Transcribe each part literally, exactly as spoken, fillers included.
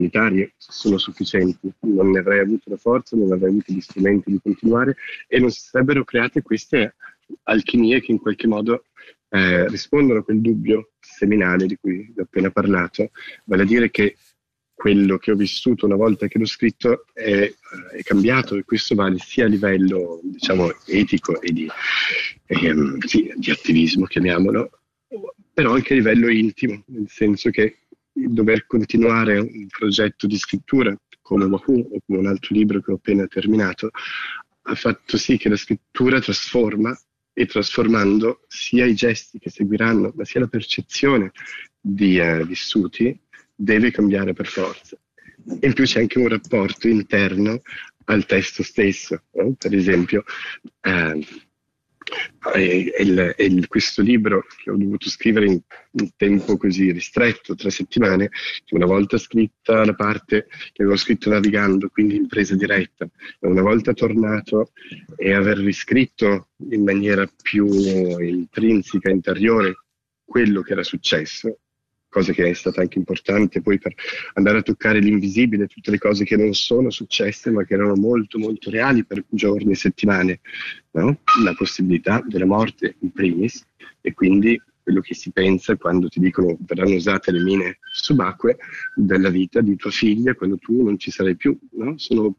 umanitarie sono sufficienti, non ne avrei avuto la forza, non avrei avuto gli strumenti di continuare e non si sarebbero create queste alchimie che in qualche modo eh, rispondono a quel dubbio seminale di cui ho appena parlato, vale a dire che quello che ho vissuto una volta che l'ho scritto è, è cambiato, e questo vale sia a livello, diciamo, etico e di, ehm, sì, di attivismo, chiamiamolo, però anche a livello intimo, nel senso che il dover continuare un progetto di scrittura come Wahoo o come un altro libro che ho appena terminato ha fatto sì che la scrittura trasforma, e trasformando sia i gesti che seguiranno, ma sia la percezione di eh, vissuti, deve cambiare per forza. E in più c'è anche un rapporto interno al testo stesso, no? Per esempio eh, il, il, questo libro che ho dovuto scrivere in un tempo così ristretto, tre settimane, che una volta scritta la parte che avevo scritto navigando, quindi in presa diretta, e una volta tornato e aver riscritto in maniera più intrinseca, interiore, quello che era successo, cosa che è stata anche importante poi per andare a toccare l'invisibile, tutte le cose che non sono successe ma che erano molto molto reali per giorni e settimane, no? La possibilità della morte in primis, e quindi quello che si pensa quando ti dicono verranno usate le mine subacquee della vita di tua figlia quando tu non ci sarai più, no? Sono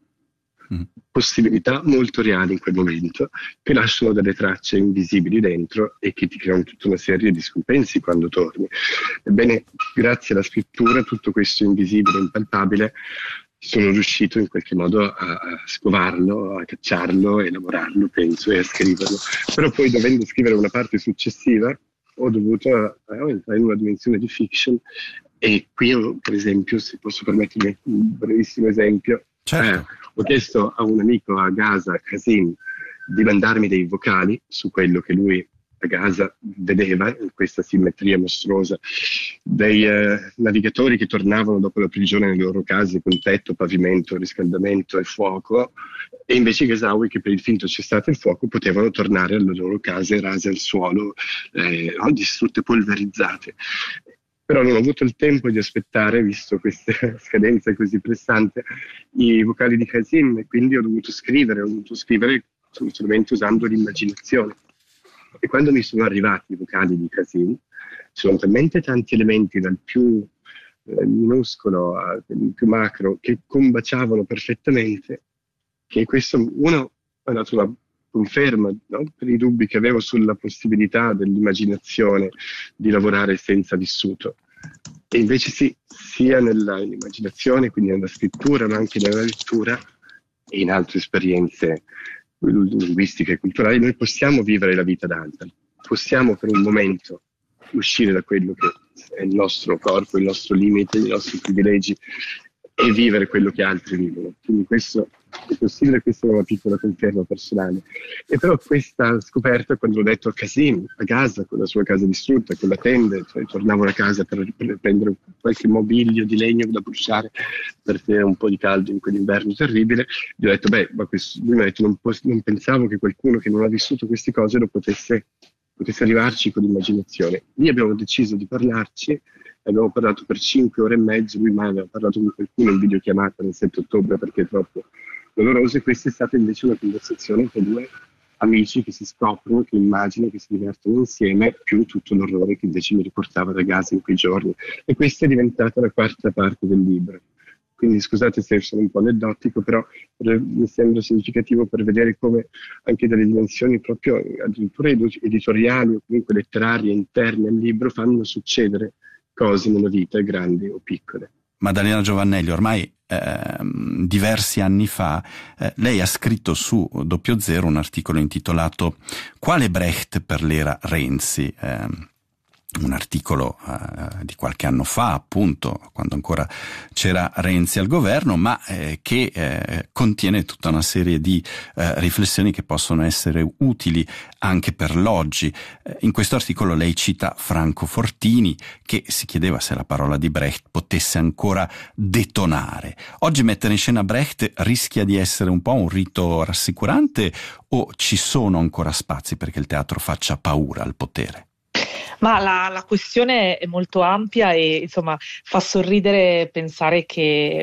possibilità molto reali in quel momento, che lasciano delle tracce invisibili dentro e che ti creano tutta una serie di scompensi quando torni. Ebbene, grazie alla scrittura, tutto questo invisibile, impalpabile, sono riuscito in qualche modo a, a scovarlo, a cacciarlo, a elaborarlo, penso, e a scriverlo. Però poi, dovendo scrivere una parte successiva, ho dovuto eh, entrare in una dimensione di fiction, e qui, io, per esempio, se posso permettermi un brevissimo esempio, certo. eh, ho chiesto a un amico a Gaza, Qasim, di mandarmi dei vocali su quello che lui a Gaza vedeva in questa simmetria mostruosa, dei eh, navigatori che tornavano dopo la prigione nelle loro case con tetto, pavimento, riscaldamento e fuoco, e invece i gazawi che per il finto cessate il fuoco potevano tornare alle loro case rase al suolo, eh, distrutte, polverizzate. Però non ho avuto il tempo di aspettare, visto questa scadenza così pressante, i vocali di Qasim, e quindi ho dovuto scrivere, ho dovuto scrivere solamente usando l'immaginazione. E quando mi sono arrivati i vocali di Qasim, ci sono talmente tanti elementi, dal più eh, minuscolo al più macro, che combaciavano perfettamente, che questo, uno, è dato una conferma, no? Per i dubbi che avevo sulla possibilità dell'immaginazione di lavorare senza vissuto. E invece sì, sia nella, nell'immaginazione, quindi nella scrittura, ma anche nella lettura e in altre esperienze linguistiche e culturali, noi possiamo vivere la vita d'altri, possiamo per un momento uscire da quello che è il nostro corpo, il nostro limite, i nostri privilegi, e vivere quello che altri vivono. Quindi questo è possibile, questa è una piccola conferma personale. E però questa scoperta, quando l'ho detto a Qasim, a Gaza, con la sua casa distrutta, con la tenda, cioè tornavo a casa per, per prendere qualche mobilio di legno da bruciare per tenere un po' di caldo in quell'inverno terribile, gli ho detto, beh, ma questo, lui mi ha detto, non, po- non pensavo che qualcuno che non ha vissuto queste cose lo potesse, potesse arrivarci con l'immaginazione. Lì abbiamo deciso di parlarci. Abbiamo parlato per cinque ore e mezzo, lui mai aveva parlato con qualcuno in videochiamata nel sette ottobre perché è troppo doloroso, e questa è stata invece una conversazione tra due amici che si scoprono, che immaginano, che si divertono insieme, più tutto l'orrore che invece mi riportava da Gaza in quei giorni. E questa è diventata la quarta parte del libro. Quindi scusate se sono un po' aneddotico, però mi sembra significativo per vedere come anche delle dimensioni proprio addirittura editoriali o comunque letterarie interne al libro fanno succedere cose nella vita, grandi o piccole. Maddalena Giovannelli, ormai eh, diversi anni fa eh, lei ha scritto su Doppio Zero un articolo intitolato Quale Brecht per l'era Renzi? Eh, un articolo eh, di qualche anno fa, appunto, quando ancora c'era Renzi al governo, ma eh, che eh, contiene tutta una serie di eh, riflessioni che possono essere utili anche per l'oggi. Eh, in questo articolo lei cita Franco Fortini, che si chiedeva se la parola di Brecht potesse ancora detonare. Oggi mettere in scena Brecht rischia di essere un po' un rito rassicurante, o ci sono ancora spazi perché il teatro faccia paura al potere? Ma la, la questione è molto ampia e insomma fa sorridere pensare che